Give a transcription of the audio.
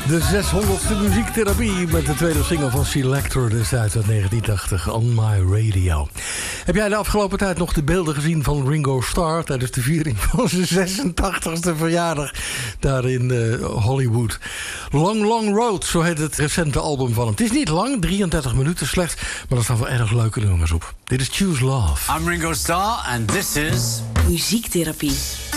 De 600ste muziektherapie met de tweede single van Selector destijds uit 1980, On My Radio. Heb jij de afgelopen tijd nog de beelden gezien van Ringo Starr tijdens de viering van zijn 86ste verjaardag daar in Hollywood? Long Long Road, zo heet het recente album van hem. Het is niet lang, 33 minuten slechts, maar er staan wel erg leuke nummers op. Dit is Choose Love. I'm Ringo Starr and this is Muziektherapie.